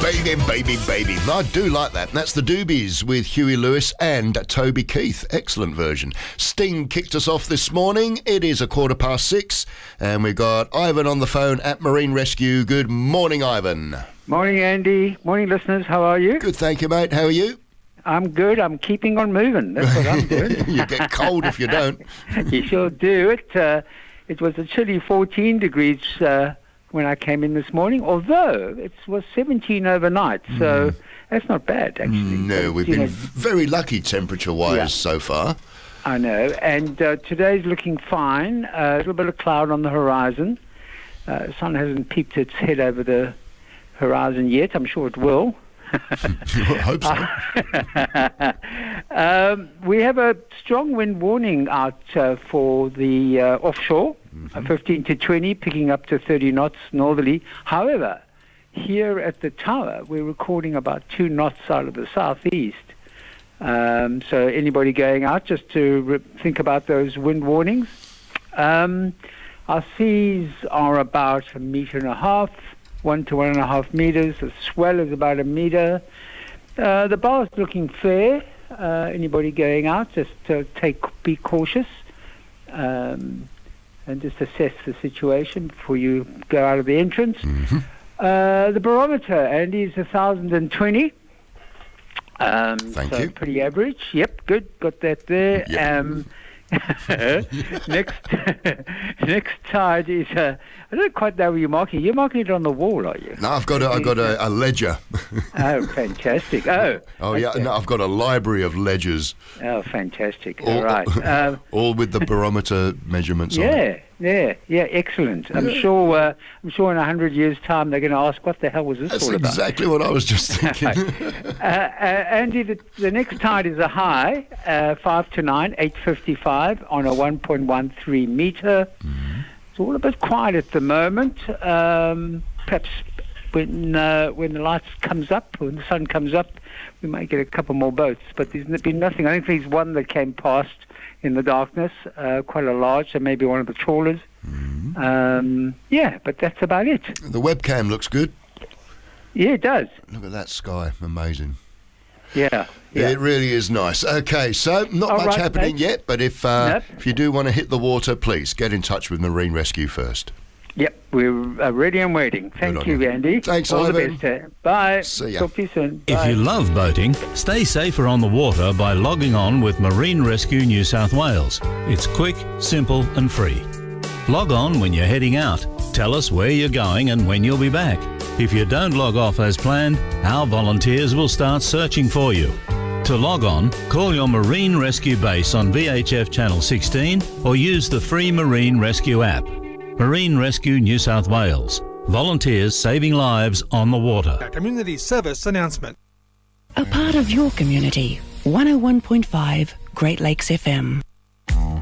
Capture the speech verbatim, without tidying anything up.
Baby, baby, baby. I do like that. That's the Doobies with Huey Lewis and Toby Keith. Excellent version. Sting kicked us off this morning. It is a quarter past six, and we've got Ivan on the phone at Marine Rescue. Good morning, Ivan. Morning, Andy. Morning, listeners. How are you? Good, thank you, mate. How are you? I'm good. I'm keeping on moving. That's what I'm doing. You get cold if you don't. You sure do. It, uh, it was a chilly fourteen degrees uh, when I came in this morning, although it was seventeen overnight, so mm. that's not bad, actually. No, we've been know, very lucky temperature-wise yeah. so far. I know, and uh, today's looking fine. Uh, a little bit of cloud on the horizon. Uh, the sun hasn't peeped its head over the horizon yet. I'm sure it will. I hope so. um, we have a strong wind warning out uh, for the uh, offshore, mm-hmm. uh, fifteen to twenty, picking up to thirty knots northerly. However, here at the tower, we're recording about two knots out of the southeast. Um, so anybody going out, just to re- think about those wind warnings. Um, our seas are about a metre and a half. One to one and a half meters. The swell is about a meter. Uh, the bar is looking fair. Uh, anybody going out, just uh, take be cautious um, and just assess the situation before you go out of the entrance. Mm-hmm. Uh, the barometer, Andy, is one thousand twenty. Um, Thank so you. Pretty average. Yep, good. Got that there. Yep. Um, next next tide is uh, I don't quite know where you're marking. You're marking it on the wall, are you? No, I've got a, I've got a, a ledger. Oh, fantastic. Oh, oh yeah, okay. no, I've got a library of ledgers. Oh, fantastic. All, all right. Um, all with the barometer measurements yeah, on it. Yeah, yeah, excellent. I'm Yeah. sure uh, I'm sure in a hundred years' time they're going to ask, what the hell was this That's all about? exactly what I was just thinking. uh, uh, Andy, the, the next tide is a high, uh, five to nine, eight fifty-five on a one point one three metre. Mm-hmm. It's all a bit quiet at the moment. Um, perhaps when uh, when the lights comes up, when the sun comes up, we might get a couple more boats. But there's been nothing. I think there's one that came past in the darkness, uh, quite a large, so maybe one of the trawlers. Mm-hmm. Um, yeah, but that's about it. The webcam looks good. Yeah, it does. Look at that sky, amazing. Yeah, yeah. It really is nice. Okay, so not All much right, happening mate. yet, but if uh, Nope. if you do want to hit the water, please get in touch with Marine Rescue first. Yep, we're uh, ready and waiting. Thank Good you, on you. Andy. Thanks, All Ivan. the best. Uh, Bye. See ya. Talk to you soon. If Bye. you love boating, stay safer on the water by logging on with Marine Rescue New South Wales. It's quick, simple and free. Log on when you're heading out. Tell us where you're going and when you'll be back. If you don't log off as planned, our volunteers will start searching for you. To log on, call your Marine Rescue base on V H F Channel sixteen or use the free Marine Rescue app. Marine Rescue New South Wales. Volunteers saving lives on the water. A community service announcement. A part of your community. one oh one point five Great Lakes F M.